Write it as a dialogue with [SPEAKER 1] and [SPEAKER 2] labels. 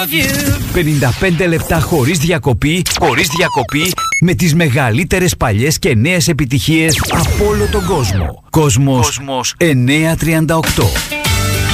[SPEAKER 1] love you.
[SPEAKER 2] 55 λεπτά χωρίς διακοπή, με τις μεγαλύτερες παλιές και νέες επιτυχίες από όλο τον κόσμο. Κόσμος 938.